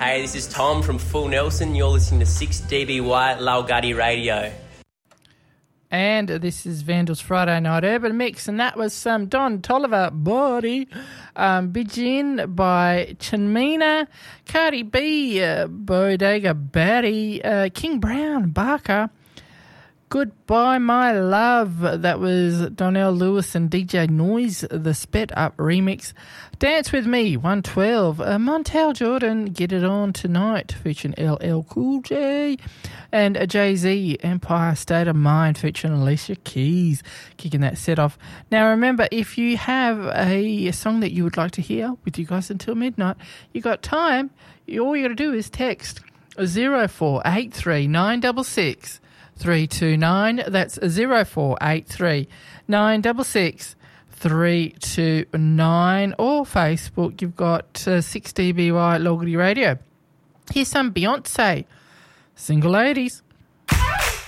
Hey, this is Tom from Full Nelson. You're listening to 6DBY Lalgadi Radio. And this is Vandal's Friday Night Urban Mix, and that was some Don Toliver, Body, Bijin by Chanmina, Cardi B, Bodega Batty, King Brown, Barker, Goodbye My Love, that was Donnell Lewis and DJ Noise, the Sped Up remix, Dance With Me, 112, Montel Jordan, Get It On Tonight, featuring LL Cool J, and a Jay-Z, Empire State of Mind, featuring Alicia Keys, kicking that set off. Now remember, if you have a song that you would like to hear with you guys until midnight, you got time, all you got to do is text 0483 966 329. That's 0483 966 329. Or Facebook, you've got 6DBY Lalgadi Radio. Here's some Beyonce. Single Ladies.